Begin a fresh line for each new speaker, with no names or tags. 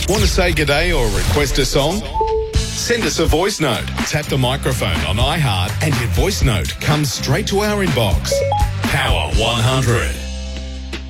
Want to say g'day or request a song? Send us a voice note. Tap the microphone on iHeart and your voice note comes straight to our inbox. Power 100.